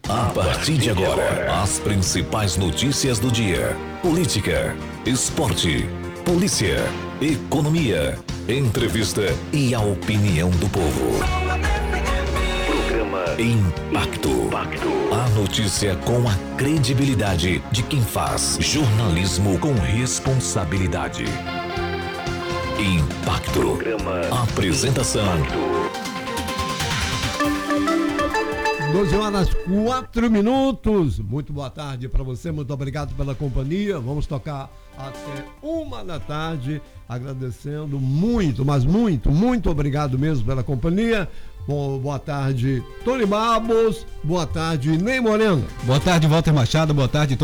A partir de agora, as principais notícias do dia: política, esporte, polícia, economia, entrevista e a opinião do povo. Programa Impacto. A notícia com a credibilidade de quem faz jornalismo com responsabilidade. Impacto. Programa Apresentação. 12h04. Muito boa tarde para você, muito obrigado pela companhia. Vamos tocar até 1h, agradecendo muito, mas muito obrigado mesmo pela companhia. Bom, boa tarde, Tony Babos. Boa tarde, Ney Moreno. Boa tarde, Walter Machado. Boa tarde,